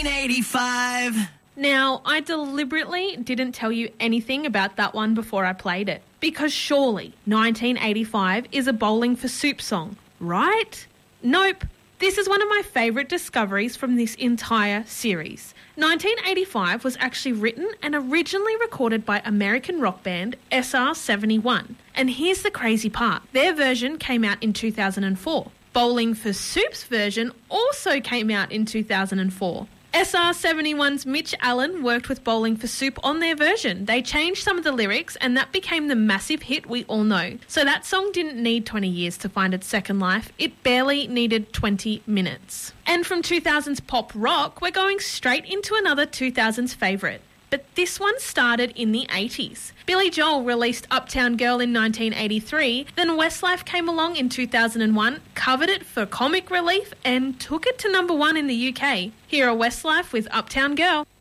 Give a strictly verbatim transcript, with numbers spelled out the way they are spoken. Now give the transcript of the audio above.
nineteen eighty-five. Now, I deliberately didn't tell you anything about that one before I played it, because surely nineteen eighty-five is a Bowling for Soup song, right? Nope. This is one of my favourite discoveries from this entire series. nineteen eighty-five was actually written and originally recorded by American rock band S R seventy-one. And here's the crazy part. Their version came out in two thousand four. Bowling for Soup's version also came out in two thousand four. S R seventy-one's Mitch Allen worked with Bowling for Soup on their version. They changed some of the lyrics and that became the massive hit we all know. So that song didn't need twenty years to find its second life. It barely needed twenty minutes. And from two thousands pop rock, we're going straight into another two thousands favourite. But this one started in the eighties. Billy Joel released Uptown Girl in nineteen eighty-three, then Westlife came along in two thousand one, covered it for comic relief and took it to number one in the U K. Here are Westlife with Uptown Girl.